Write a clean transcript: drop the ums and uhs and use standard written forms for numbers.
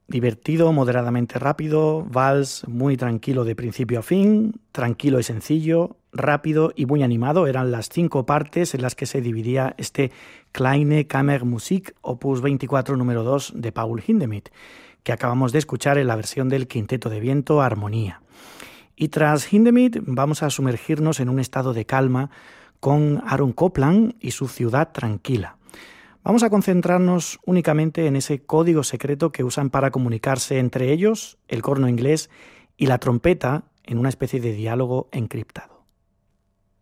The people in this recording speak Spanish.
Divertido, moderadamente rápido, vals muy tranquilo de principio a fin, tranquilo y sencillo, rápido y muy animado. Eran las 5 partes en las que se dividía este Kleine Kammermusik, opus 24 número 2 de Paul Hindemith, que acabamos de escuchar en la versión del quinteto de viento Armonía. Y tras Hindemith vamos a sumergirnos en un estado de calma con Aaron Copland y su Ciudad Tranquila. Vamos a concentrarnos únicamente en ese código secreto que usan para comunicarse entre ellos, el corno inglés y la trompeta, en una especie de diálogo encriptado.